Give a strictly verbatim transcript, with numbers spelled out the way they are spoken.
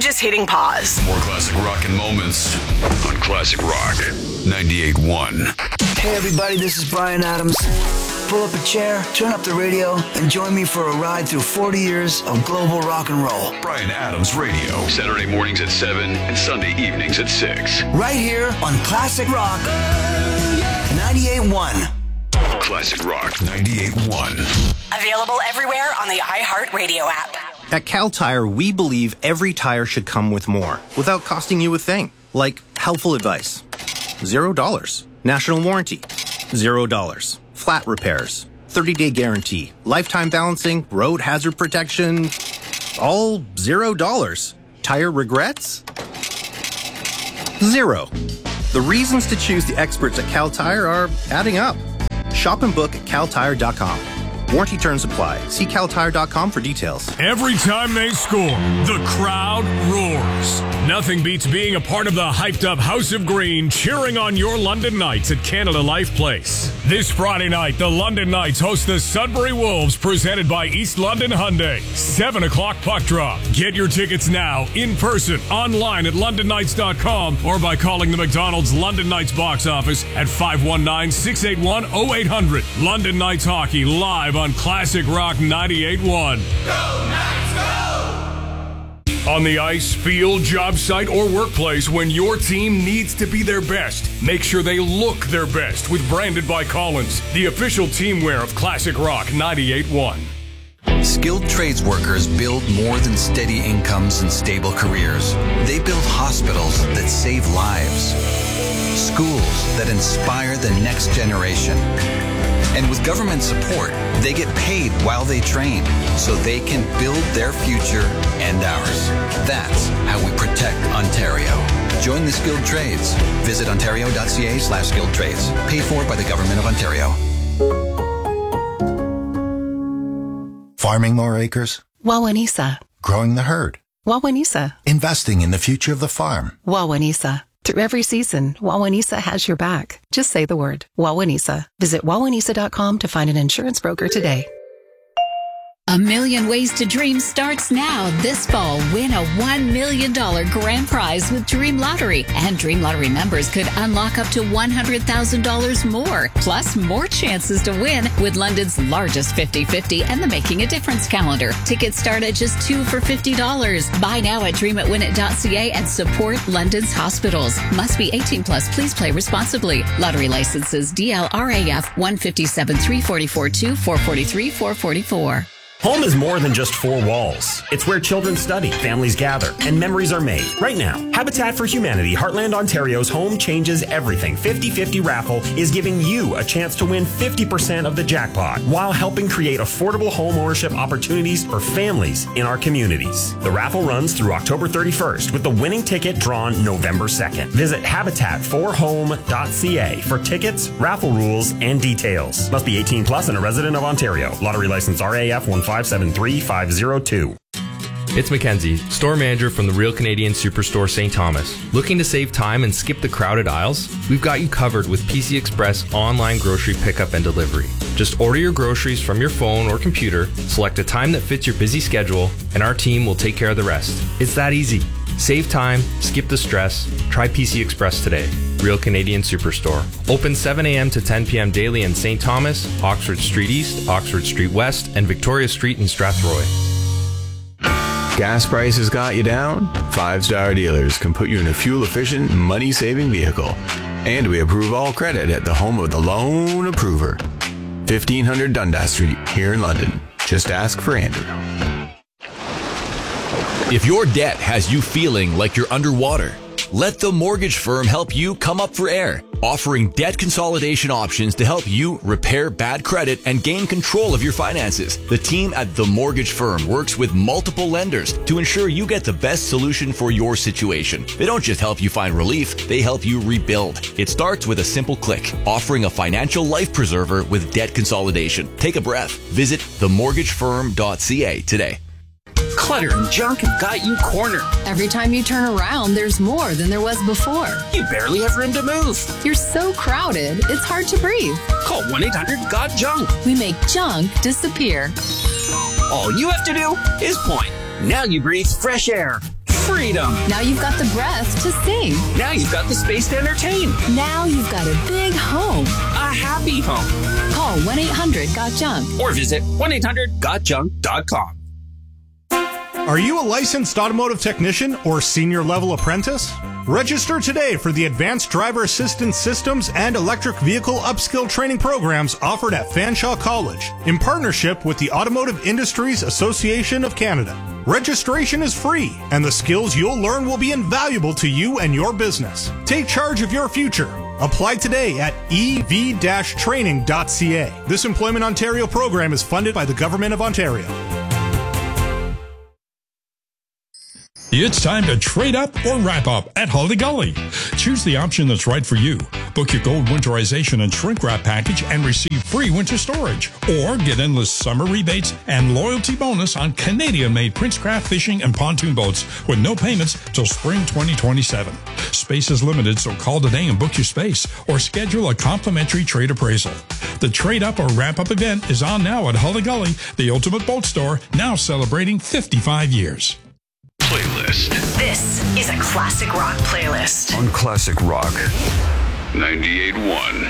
just hitting pause. More classic rock and moments on Classic Rock ninety-eight point one. Hey everybody, this is Bryan Adams. Pull up a chair, turn up the radio, and join me for a ride through forty years of global rock and roll. Bryan Adams Radio. Saturday mornings at seven and Sunday evenings at six. Right here on Classic Rock ninety-eight point one. Classic Rock ninety-eight point one. Available everywhere on the iHeartRadio app. At Cal Tire, we believe every tire should come with more without costing you a thing. Like helpful advice. Zero dollars. National warranty. Zero dollars. Flat repairs. thirty-day guarantee. Lifetime balancing. Road hazard protection. All zero dollars. Tire regrets? Zero. The reasons to choose the experts at Cal Tire are adding up. Shop and book at cal tire dot com. Warranty terms apply. See cal tire dot com for details. Every time they score, the crowd roars. Nothing beats being a part of the hyped-up House of Green cheering on your London Knights at Canada Life Place. This Friday night, the London Knights host the Sudbury Wolves, presented by East London Hyundai. seven o'clock puck drop. Get your tickets now, in person, online at london knights dot com, or by calling the McDonald's London Knights box office at five one nine, six eight one, oh eight hundred. London Knights Hockey, live on Classic Rock ninety-eight point one. Go Knights, go! On the ice, field, job site, or workplace, when your team needs to be their best, make sure they look their best with Branded by Collins, the official teamwear of Classic Rock ninety-eight point one. Skilled trades workers build more than steady incomes and stable careers. They build hospitals that save lives, schools that inspire the next generation. And with government support, they get paid while they train, so they can build their future and ours. That's how we protect Ontario. Join the skilled trades. Visit ontario.ca slash skilled trades. Paid for by the Government of Ontario. Farming more acres? Wawanisa. Growing the herd? Wawanisa. Investing in the future of the farm? Wawanisa. Through every season, Wawanisa has your back. Just say the word, Wawanisa. Visit wawanisa dot com to find an insurance broker today. A Million Ways to Dream starts now. This fall, win a one million dollars grand prize with Dream Lottery. And Dream Lottery members could unlock up to one hundred thousand dollars more. Plus, more chances to win with London's largest fifty-fifty and the Making a Difference calendar. Tickets start at just two for fifty dollars. Buy now at dream it win it dot c a and support London's hospitals. Must be eighteen plus. Please play responsibly. Lottery licenses D L R A F one five seven, three four four two, four four three, four four four. Home is more than just four walls. It's where children study, families gather, and memories are made. Right now, Habitat for Humanity Heartland Ontario's Home Changes Everything fifty-fifty raffle is giving you a chance to win fifty percent of the jackpot while helping create affordable home ownership opportunities for families in our communities. The raffle runs through October thirty-first with the winning ticket drawn November second. Visit habitat for home dot c a for tickets, raffle rules, and details. Must be eighteen plus and a resident of Ontario. Lottery license R A F one five seven three five zero two. It's Mackenzie, store manager from the Real Canadian Superstore Saint Thomas. Looking to save time and skip the crowded aisles? We've got you covered with P C Express online grocery pickup and delivery. Just order your groceries from your phone or computer, select a time that fits your busy schedule, and our team will take care of the rest. It's that easy. Save time, skip the stress, try P C Express today. Real Canadian Superstore. Open seven a.m. to ten p.m. daily in Saint Thomas, Oxford Street East, Oxford Street West, and Victoria Street in Strathroy. Gas prices got you down? Five Star Dealers can put you in a fuel-efficient, money-saving vehicle. And we approve all credit at the home of the loan approver. fifteen hundred Dundas Street, here in London. Just ask for Andrew. If your debt has you feeling like you're underwater, let the mortgage firm help you come up for air, offering debt consolidation options to help you repair bad credit and gain control of your finances. The team at The Mortgage Firm works with multiple lenders to ensure you get the best solution for your situation. They don't just help you find relief, they help you rebuild. It starts with a simple click, offering a financial life preserver with debt consolidation. Take a breath. Visit the mortgage firm dot c a today. Clutter and junk have got you cornered. Every time you turn around, there's more than there was before. You barely have room to move. You're so crowded, it's hard to breathe. Call one eight hundred got junk. We make junk disappear. All you have to do is point. Now you breathe fresh air. Freedom. Now you've got the breath to sing. Now you've got the space to entertain. Now you've got a big home. A happy home. Call one eight hundred got junk. Or visit one eight hundred got junk dot com. Are you a licensed automotive technician or senior level apprentice? Register today for the Advanced Driver Assistance Systems and Electric Vehicle Upskill Training programs offered at Fanshawe College in partnership with the Automotive Industries Association of Canada. Registration is free, and the skills you'll learn will be invaluable to you and your business. Take charge of your future. Apply today at e v dash training dot c a. This Employment Ontario program is funded by the Government of Ontario. It's time to trade up or wrap up at Hully Gully. Choose the option that's right for you. Book your gold winterization and shrink wrap package and receive free winter storage. Or get endless summer rebates and loyalty bonus on Canadian-made Princecraft fishing and pontoon boats with no payments till spring twenty twenty-seven. Space is limited, so call today and book your space or schedule a complimentary trade appraisal. The trade up or wrap up event is on now at Hully Gully, the ultimate boat store, now celebrating fifty-five years. Playlist. This is a classic rock playlist. On Classic Rock ninety-eight point one.